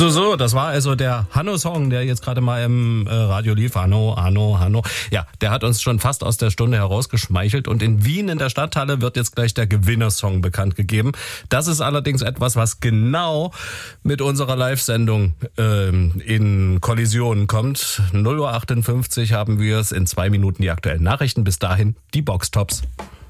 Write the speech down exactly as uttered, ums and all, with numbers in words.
So, so, das war also der Hanno-Song, der jetzt gerade mal im äh, Radio lief. Hanno, Hanno, Hanno. Ja, der hat uns schon fast aus der Stunde herausgeschmeichelt. Und in Wien in der Stadthalle wird jetzt gleich der Gewinnersong bekannt gegeben. Das ist allerdings etwas, was genau mit unserer Live-Sendung ähm, in Kollision kommt. null Uhr achtundfünfzig haben wir es, in zwei Minuten die aktuellen Nachrichten. Bis dahin die Boxtops.